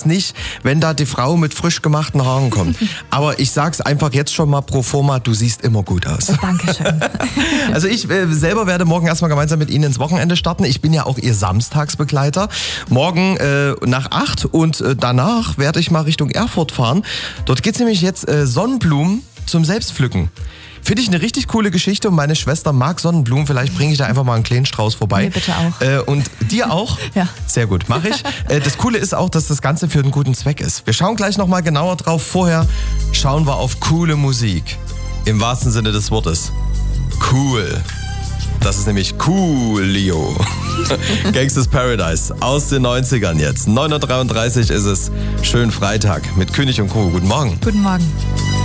das nicht, wenn da die Frau mit frisch gemachten Haaren kommt. Aber ich sag's einfach jetzt schon mal pro forma, du siehst immer gut aus. Dankeschön. Also ich selber werde morgen erstmal gemeinsam mit Ihnen ins Wochenende starten. Ich bin ja auch Ihr Samstagsbegleiter. Morgen nach 8 und danach werde ich mal Richtung Erfurt fahren. Dort geht's nämlich jetzt Sonnenblumen zum Selbstpflücken. Finde ich eine richtig coole Geschichte und meine Schwester mag Sonnenblumen. Vielleicht bringe ich da einfach mal einen kleinen Strauß vorbei. Mir bitte auch. Und dir auch? Ja. Sehr gut, mache ich. Das Coole ist auch, dass das Ganze für einen guten Zweck ist. Wir schauen gleich nochmal genauer drauf. Vorher schauen wir auf coole Musik. Im wahrsten Sinne des Wortes. Cool. Das ist nämlich Coolio. Gangsta's Paradise aus den 90ern jetzt. 9:33 ist es. Schönen Freitag mit König und Co. Guten Morgen. Guten Morgen.